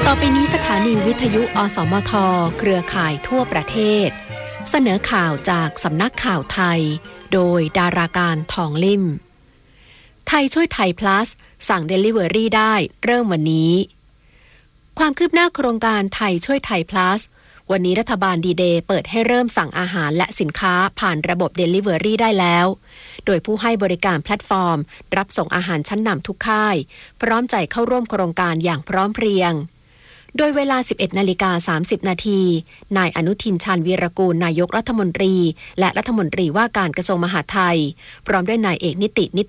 ต่อไปนี้สถานีวิทยุอสมทเครือข่ายทั่วประเทศเสนอข่าวจากสำนักข่าวไทยโดยดาราการทองลิ่มไทยช่วยไทย plus สั่ง Delivery ได้เริ่มวันนี้ความคืบหน้าโครงการไทยช่วยไทย plus วันนี้รัฐบาลดีเดย์เปิดให้เริ่มสั่งอาหารและสินค้าผ่านระบบ Delivery ได้แล้วโดยผู้ให้บริการแพลตฟอร์มรับส่งอาหารชั้นนำทุกค่ายพร้อมใจเข้าร่วมโครงการอย่างพร้อมเพรียงโดยเวลา 11:30 น.นายอนุทินชาญวีรกูลนายกรัฐมนตรีและรัฐมนตรีว่าการกระทรวงมหาดไทยพร้อมด้วยนายเอกนิติ